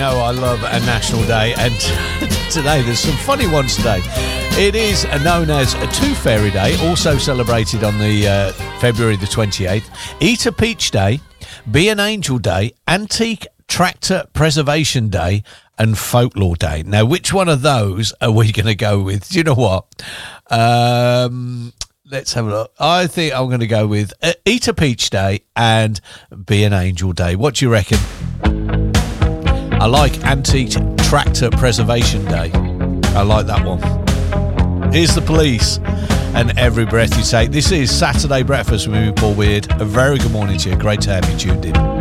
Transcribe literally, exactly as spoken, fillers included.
know I love a national day, and today there's some funny ones today. It is known as a Tooth Fairy Day, also celebrated on the uh, February the twenty-eighth, Eat a Peach Day, Be an Angel Day, Antique Tractor Preservation Day, and Folklore Day. Now, which one of those are we going to go with? Do you know what? Um, let's have a look. I think I'm going to go with uh, Eat a Peach Day and Be an Angel Day. What do you reckon? I like Antique Tractor Preservation Day. I like that one. Here's the Police and Every Breath You Take. This is Saturday Breakfast with me, Paul Weird. A very good morning to you. Great to have you tuned in.